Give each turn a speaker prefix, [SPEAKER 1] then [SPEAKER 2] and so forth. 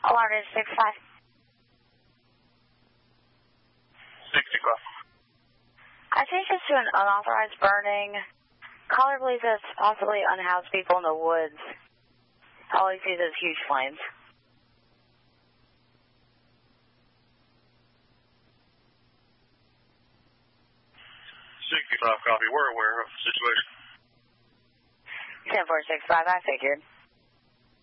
[SPEAKER 1] Alarm is 65.
[SPEAKER 2] 65.
[SPEAKER 1] I changed this to an unauthorized burning. Caller believes it's possibly unhoused people in the woods. All he sees is huge flames.
[SPEAKER 2] 65 copy. We're aware of the situation.
[SPEAKER 1] 10465, I figured.